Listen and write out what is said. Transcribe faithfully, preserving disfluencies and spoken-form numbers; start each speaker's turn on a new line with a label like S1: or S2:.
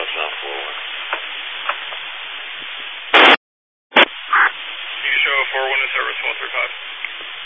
S1: South South four one.
S2: You show four one to service one three five.